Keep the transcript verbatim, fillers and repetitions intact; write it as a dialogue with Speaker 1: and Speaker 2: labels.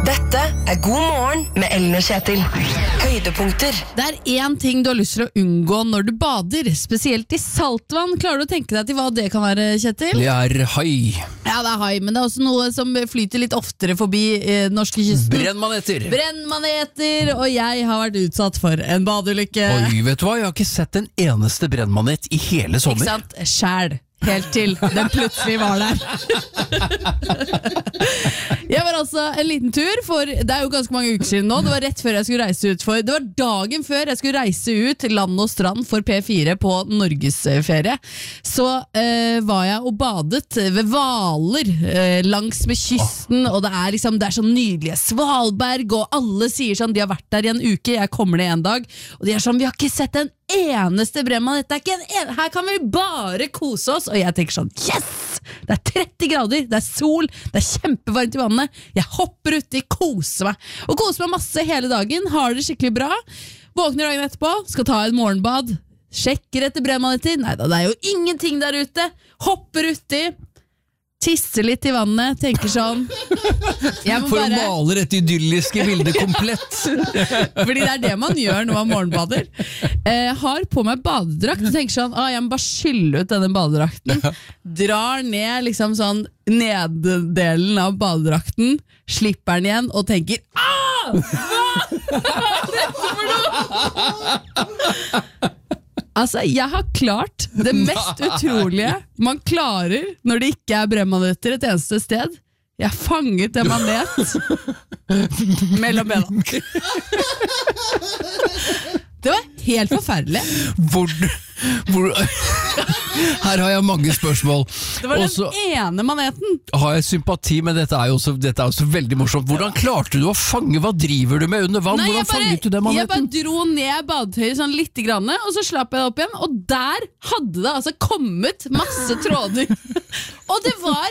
Speaker 1: Dette er God morgen med Ellen og Kjetil. Høydepunkter.
Speaker 2: Det er en ting du har lyst til å unngå når du bader, spesielt i saltvann. Klarer du å tenke deg til hva det kan være, Kjetil?
Speaker 3: Det er hai.
Speaker 2: Ja, det er hai, men det er også noe som flyter litt oftere forbi eh, norskekysten.
Speaker 3: Brennmaneter.
Speaker 2: Brennmaneter, og jeg har vært utsatt for en badeulykke.
Speaker 3: Oi, vet du hva? Jeg har ikke sett en eneste brennmanet i hele sommer.
Speaker 2: Ikke sant? Skjæl. Helt til den plutselig var der. Jeg var altså en liten tur, for det er jo ganske mange uker siden nå. Det var rett før jeg skulle reise ut for Det var dagen før jeg skulle reise ut til land og strand for P fire på Norgesferie. Så eh, var jeg og badet ved Hvaler eh, langs med kysten, og det er liksom, det er sånn nydelige Svalberg, og alle sier sånn, de har vært der i en uke, jeg kommer ned en dag, og de er sånn, vi har ikke sett en eneste brennmann, dette er ikke en en her kan vi bare kose oss, og jeg tenker sånn, yes! Det er tretti grader, det er sol, det er kjempevarmt i vannet, jeg hopper uti, koser meg, og koser meg masse hele dagen, har det skikkelig bra, våkner dagen etterpå, skal ta et morgenbad, sjekker etter brennmaneter, nei da, det er jo ingenting der ute, hopper uti, tisser litt i vannet, tenker sånn jeg må
Speaker 3: For
Speaker 2: bare...
Speaker 3: å male dette idylliske bildet komplett.
Speaker 2: Fordi det er det man gjør når man morgenbader. eh, Har på meg badedrakt og tenker sånn, ah, jeg må bare skylle ut denne badedrakten. Drar ned liksom sånn neddelen av badedrakten, slipper den igjen og tenker, ah, hva er dette for noe? Altså, jeg har klart det mest utrolige man klarer når det ikke er brennmaneter et eneste sted. Jeg fanget en manet mellom bena. Det var helt forferdelig.
Speaker 3: Hvor, hvor, her har jeg mange spørsmål.
Speaker 2: Det var den
Speaker 3: Også
Speaker 2: ene maneten.
Speaker 3: har jeg sympati, men dette er jo også, dette er også veldig morsomt. Hvordan klarte du å fange? Hva driver du med under vann?
Speaker 2: Nei,
Speaker 3: Hvordan
Speaker 2: jeg bare,
Speaker 3: fanget du den
Speaker 2: jeg
Speaker 3: maneten?
Speaker 2: bare dro ned badetøyet sånn litt grann, og så slapp jeg det opp igjen, og der hadde det altså kommet masse tråder. Og det var